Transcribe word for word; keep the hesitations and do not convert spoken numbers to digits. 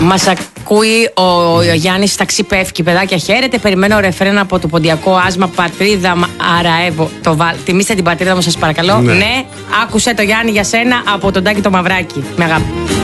Μας ακούει ο, ο Γιάννης Ταξιπεύκη. Παιδάκια, χαίρετε. Περιμένω ρεφρέν από το ποντιακό άσμα Πατρίδα Αραεύω. Το βα... Τιμήστε την πατρίδα μου, σας παρακαλώ. Ναι. ναι, άκουσε το Γιάννη για σένα από τον Τάκη το Μαυράκι. Με αγάπη.